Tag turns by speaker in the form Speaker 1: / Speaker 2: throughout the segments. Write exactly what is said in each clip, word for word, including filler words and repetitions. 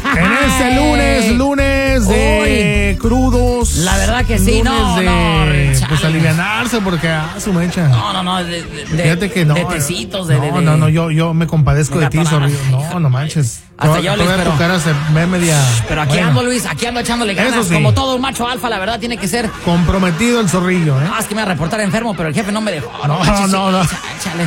Speaker 1: En este lunes, lunes de Uy, crudos.
Speaker 2: La verdad que sí, no,
Speaker 1: de,
Speaker 2: no.
Speaker 1: Pues alivianarse porque ah, su mecha.
Speaker 2: No, no, no. De, de,
Speaker 1: Fíjate que no.
Speaker 2: De tecitos, de.
Speaker 1: No,
Speaker 2: de, de,
Speaker 1: no, no, yo, yo me compadezco de ti, Zorrillo. No, no manches.
Speaker 2: Hasta yo, Luis, pero...
Speaker 1: tu cara se ve media...
Speaker 2: Pero aquí bueno. ando, Luis, aquí ando echándole ganas. Sí. Como todo un macho alfa, la verdad, tiene que ser...
Speaker 1: comprometido el Zorrillo, ¿eh?
Speaker 2: Ah, es que me iba a reportar enfermo, pero el jefe no me dejó.
Speaker 1: No, no, no. no.
Speaker 2: Échale.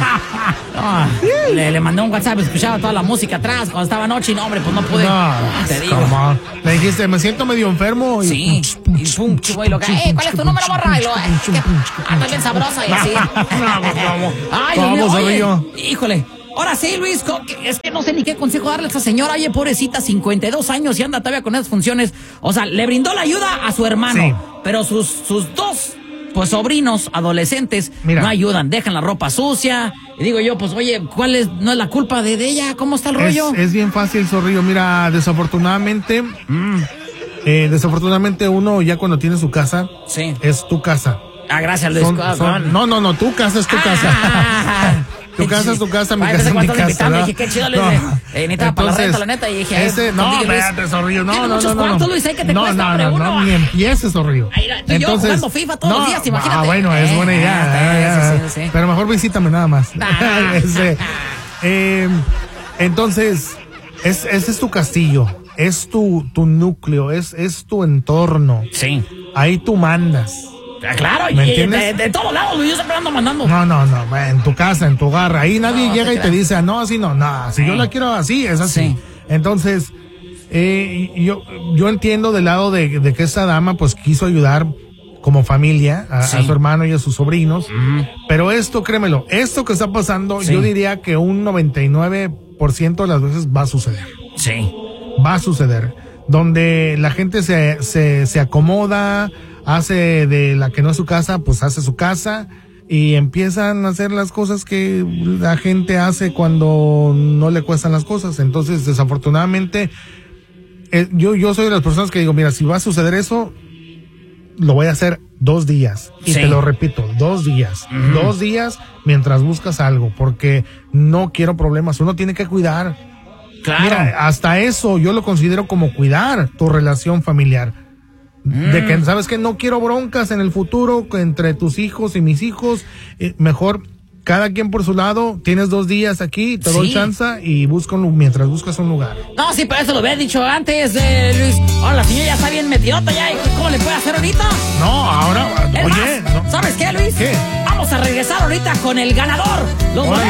Speaker 2: No, le, le mandé un WhatsApp, escuchaba toda la música atrás cuando estaba noche y no, hombre, pues no pude.
Speaker 1: No,
Speaker 2: te digo.
Speaker 1: ¿Cómo? Le dijiste, me siento medio enfermo. Y...
Speaker 2: Sí. Y pum, chico, y lo que... Eh, ¿cuál es tu número, morra? Y lo... Anda bien sabrosa y así.
Speaker 1: No, pues, ¿cómo?
Speaker 2: Ay,
Speaker 1: ¿Cómo,
Speaker 2: Dios mío,
Speaker 1: Zorrillo?
Speaker 2: oye, híjole. Ahora sí, Luis, es que no sé ni qué consejo darle a esta señora. Oye, pobrecita, cincuenta y dos años y anda todavía con esas funciones. O sea, le brindó la ayuda a su hermano, sí. Pero sus, sus dos, pues, sobrinos adolescentes Mira. no ayudan, dejan la ropa sucia. Y digo yo, pues, oye, ¿cuál es, no es la culpa de, de ella? ¿Cómo está el rollo?
Speaker 1: Es, es bien fácil, Zorrillo. Mira, desafortunadamente, mm, eh, desafortunadamente uno ya cuando tiene su casa,
Speaker 2: sí.
Speaker 1: es tu casa.
Speaker 2: Ah, gracias, Luis.
Speaker 1: Son, son, no, no, no, tu casa es tu ah, casa. Tu casa es tu casa, mi casa es mi casa.
Speaker 2: ¿No? Dije, qué chido, Luis. No. Eh, necesitaba para la renta, la neta. Y dije,
Speaker 1: ese, no, espérate, Zorrillo. No, no, no, no.
Speaker 2: ¿Cuántos, Luis? Hay que te
Speaker 1: no,
Speaker 2: cuesta,
Speaker 1: no,
Speaker 2: hombre,
Speaker 1: no,
Speaker 2: uno.
Speaker 1: no, ni empieces, Zorrillo.
Speaker 2: Tú y yo jugando FIFA todos
Speaker 1: no,
Speaker 2: los días, imagínate.
Speaker 1: Ah, bueno, es buena idea.
Speaker 2: Eh,
Speaker 1: eh,
Speaker 2: sí, sí, sí.
Speaker 1: Pero mejor visítame nada más.
Speaker 2: Ah.
Speaker 1: ese, eh, entonces, es, ese es tu castillo. Es tu, tu núcleo. Es, es tu entorno.
Speaker 2: Sí.
Speaker 1: Ahí tú mandas.
Speaker 2: Claro, y de, de todos lados, yo siempre ando mandando.
Speaker 1: No, no, no, en tu casa, en tu hogar, ahí nadie
Speaker 2: no,
Speaker 1: llega
Speaker 2: te
Speaker 1: y te dice, no, así no, no, si sí. yo la quiero así, es así. Sí. Entonces, eh, yo, yo entiendo del lado de, de que esta dama, pues, quiso ayudar como familia a, sí. a su hermano y a sus sobrinos, uh-huh. pero esto, créemelo, esto que está pasando, sí. yo diría que un noventa y nueve por ciento de las veces va a suceder.
Speaker 2: Sí.
Speaker 1: Va a suceder. Donde la gente se, se, se acomoda, hace de la que no es su casa, pues hace su casa y empiezan a hacer las cosas que la gente hace cuando no le cuestan las cosas. Entonces, desafortunadamente, eh, yo, yo soy de las personas que digo, mira, si va a suceder eso, lo voy a hacer dos días. Y sí. te lo repito, dos días. Uh-huh. Dos días mientras buscas algo, porque no quiero problemas. Uno tiene que cuidar.
Speaker 2: Claro.
Speaker 1: Mira, hasta eso yo lo considero como cuidar tu relación familiar. Mm. De que, ¿sabes qué? No quiero broncas en el futuro entre tus hijos y mis hijos. Eh, mejor cada quien por su lado. Tienes dos días aquí, te doy sí. chance y busca un, mientras buscas un lugar.
Speaker 2: No, sí, pero eso lo había dicho antes, eh, Luis. Ahora la señora ya está bien metidota ya. ¿Cómo le puede hacer ahorita?
Speaker 1: No, ahora,
Speaker 2: es
Speaker 1: oye.
Speaker 2: Más,
Speaker 1: no.
Speaker 2: ¿Sabes qué, Luis?
Speaker 1: ¿Qué?
Speaker 2: Vamos a regresar ahorita con el ganador. Los boletos